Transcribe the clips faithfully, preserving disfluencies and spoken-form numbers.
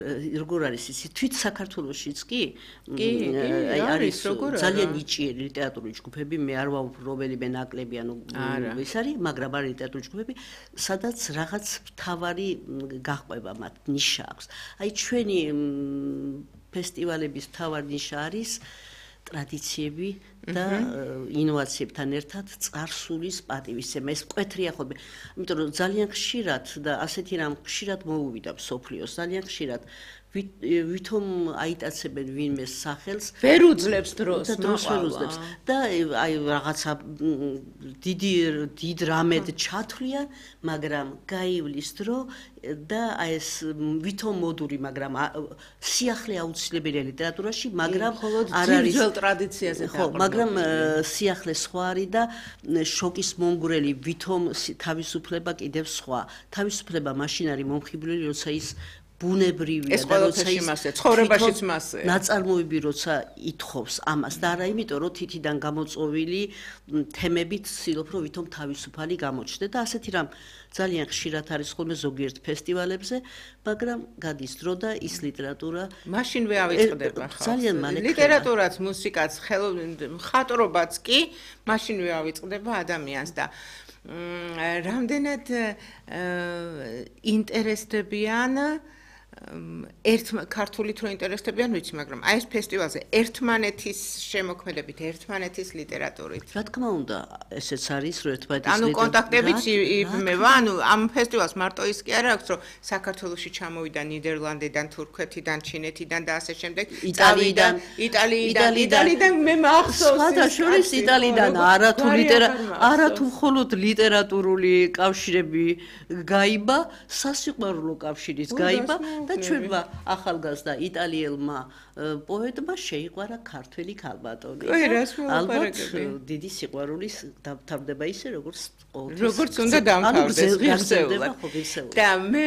როგორ არის ისი თვით საქართველოშიც კი კი, აი არის როგორ არა? ძალიან ნიჭიერი ლიტერატურული ჯგუფები მე არ ვაუბრ რომელიმე ნაკლები ანუ ის არის მაგრამ არის ლიტერატურული ჯგუფები სადაც რაღაც მთავარი გაყვება მათ ნიშა აქვს აი ჩვენი ფესტივალების მთავარი ნიშა არის ტრადიციები და ინოვაციებთან ერთად წარსულის პატივისცემა ეს მკვეთრია ხოლმე იმიტომ რომ ძალიან ხშირად და ასეთი რამ ხშირად მოუვიდა მსოფლიოს ძალიან ხშირად ვითომ აიტაცებენ ვინმე სახელს ვერ უძლებს დროს დროს ვერ უძლებს და აი რაღაცა დიდი დიდ რამედ ჩათვლიან მაგრამ გაივლის დრო და აი ეს ვითომ მოდური მაგრამ სიახლე აუცილებელია ლიტერატურაში მაგრამ არ არის ძველ ტრადიციაზე ხო მაგრამ სიახლე სხვა არის და შოკის მომგვრელი ვითომ თავისუფლება კიდევ სხვა თავისუფლება მაშინ არის მომხიბვლელი როცა ის ბუნებრივია და როცა ის ცხოვრებაშიც მასე ნაწარმოები როცა ითხოვს ამას და არა იმიტომ რომ თითიდან გამოწოვილი თემებით ცდილობ რომ ვითომ თავისუფალი გამოჩნდე და ასეთი რამ ძალიან ხშირად არის ხოლმე ზოგიერთ ფესტივალებზე მაგრამ გადის დრო და ის ლიტერატურა მაშინვე ავიწყდება ხალხს ძალიან მალე ლიტერატურაც მუსიკაც მხატვრობაც კი მაშინვე ავიწყდება ადამიანს და რამდენად ინტერესდებიან ერთ ქართული თუ ინტერესდებიან ვიცი მაგრამ აი ეს ფესტივალზე ერთმანეთის შემოქმედებით ერთმანეთის ლიტერატურით რა თქმა უნდა ესეც არის რომ ერთმანეთის ანუ კონტაქტებიც იბმევა ანუ ამ ფესტივალს მარტო ის კი არ აქვს რომ საქართველოში ჩამოვიდა ნიდერლანდიდან თურქეთიდან ჩინეთიდან და ასე შემდეგ იტალიიდან იტალიიდან იტალიიდან მე მახსოვს სხვათა შორის იტალიიდან არათუ არათუ მხოლოდ ლიტერატურული კავშირები გაიბა სასიყვარულო კავშირიც გაიბა და ჩვენმა ახალგაზრდა იტალიელმა პოეტმა შეიყვარა ქართველი ქალბატონი. ალბათ დიდი სიყვარულის დამთავრდება ისე როგორც როგორც უნდა დამთავრდეს ღირსეულად. და მე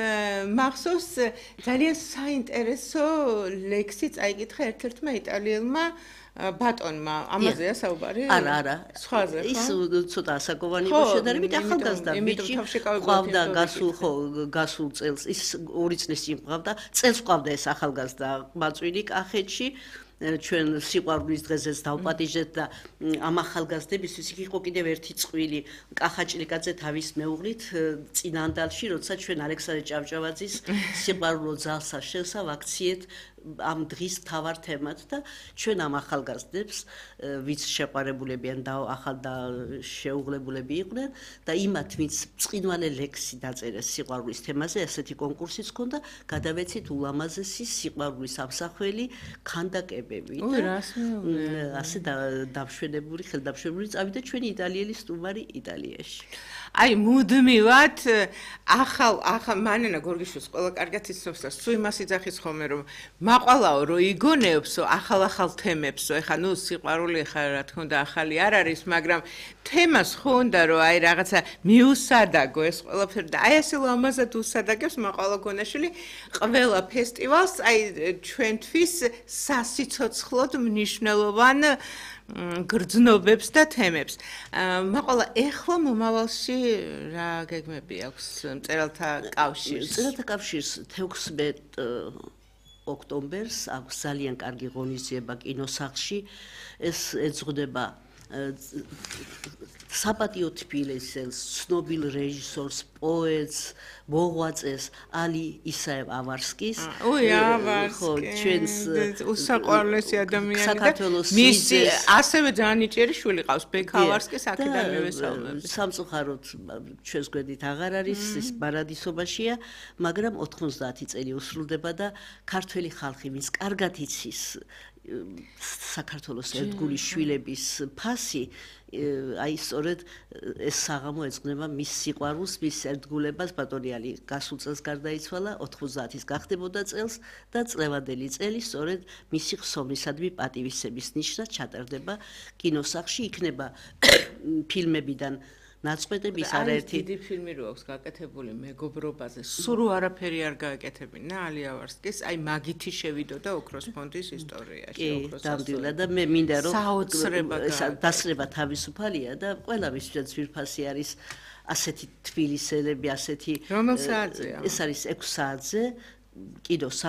მახსოვს ძალიან საინტერესო ლექსი წაიკითხა ერთ-ერთმა იტალიელმა ბატონმა ამაზეა საუბარი? არა, არა. სხვაზე, ხო? ის ცოტა ასაკოვანი იყო შედარებით ახალგაზრდა ბიჭი. ყავდა გასულ ხო, გასულ წელს ის ორი წლის წინ ყავდა. წელს ყავდა ეს ახალგაზრდა მაწვილი კახეთში. ჩვენ სიყვარულის დღეზეც დავპატიჟეთ და ამ ახალგაზრდებისთვის იქ იყო კიდევ ერთი წყვილი კახაჭრიკაძე თავის მეუღლით წინანდალში, როცა ჩვენ ალექსანდრე ჭავჭავაძის სიყვარულო ძალსა შევსავაქციეთ ამ დღის მთავარ თემად და ჩვენ ამ ახალგაზრდებს ვინც შეყვარებულებიან და ახალ და შეუღლებულები იყვნენ და იმათ ვინც წინვალე ლექსი დაწერეს სიყვარულის თემაზე ასეთი კონკურსიც ჰქონდა გადავეცით ულამაზესი სიყვარულის ამსახველი ქანდაკებები და ასე დამშვენებული ხელდამშვენებული წავიდა ჩვენი იტალიელი სტუმარი იტალიაში აი მუდმივად ახალ ახალ მანენა გორგიშვილს ყველა კარგად იცნობს და სულ იმას იძახის ხოლმე რომ მაყვალაო რომ იგონებსო ახალ-ახალ თემებსო ეხა ნუ სიყვარული ხა რა თქმა უნდა ახალი არ არის მაგრამ თემას ხო უნდა რომ აი რაღაცა მიუსადაგო ეს ყველაფერი და აი ასე ლამაზად უსადაგებს მაყვალა გონაშვილი ყველა ფესტივალს აი ჩვენთვის სასიცოცხლოდ მნიშვნელოვან გრძნობებს და თემებს. მაყვალა ეხლა მომავალში რა გეგმები აქვს მწერალთა კავშირს? მწერალთა კავშირს თექვსმეტ ოქტომბერს აქვს ძალიან კარგი ღონისძიება კინოსახლში. ეს ეძღვნება საპატიო თბილისელს, ცნობილ რეჟისორს, პოეტს, მოღვაწეს ალი ისაევ ავარსკის. ой, ავარსკი. ხო, ჩვენს უსაყვარლესი ადამიანი და მისი ასევე ძალიან ნიჭიერი შვილი ყავს, ბექა ავარსკის აქედან მივესალმები. სამწუხაროდ ჩვენს გვერდით აღარ არის, ის პარადისობაშია, მაგრამ ოთხმოცდაათი წელი უსრულდება და ქართველი ხალხი ვინც კარგად იცის საქართველოს ერთგული შვილების ფასი აი სწორედ ეს საღამო ეძღვნება მის სიყვარულს, მის ერთგულებას ბატონიალი გასულ წელს გარდაიცვალა, ოთხმოცდაათის გახდებოდა წელს და წლევადელი წელი სწორედ მისი ხსოვნისადმი პატივისცემის ნიშნად ჩატარდება კინოსახლში, იქნება ფილმებიდან ნაწყვეტების არაერთი დიდი ფილმი რო აქვს გაკეთებული მეგობრობაზე. სულ არაფერი არ გააკეთებინა ალი ავარსკის, აი მაგითი შევიდოდა ოქროს ფონდის ისტორიაში, ოქროს დამდილა და მე მინდა რომ საოცრება დასრება თავისუფალია და ყველა ვისთვისაც ძვირფასი არის ასეთი თბილისელები, ასეთი რომელ საათზეა? ეს არის ექვს საათზე კიდო